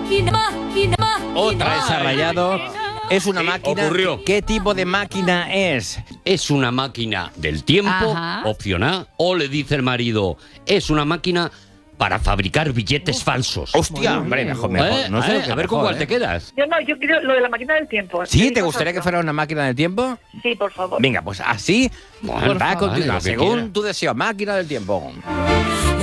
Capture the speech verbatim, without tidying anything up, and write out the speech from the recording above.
máquina, máquina, máquina. Otra vez ha rayado. Es una Sí, máquina. ocurrió. ¿Qué tipo de máquina es? Es una máquina del tiempo, Ajá. opción A, o le dice el marido, es una máquina para fabricar billetes falsos. Hostia, hombre, mejor, mejor. ¿Eh? No sé ¿Eh? lo que A ver mejor, con cuál ¿eh? te quedas. Yo no, yo quiero lo de la máquina del tiempo. ¿Sí? ¿Te gustaría que fuera una máquina del tiempo? Sí, por favor. Venga, pues así Bueno, va a vale, continuar, lo que según quiera. tu deseo. Máquina del tiempo.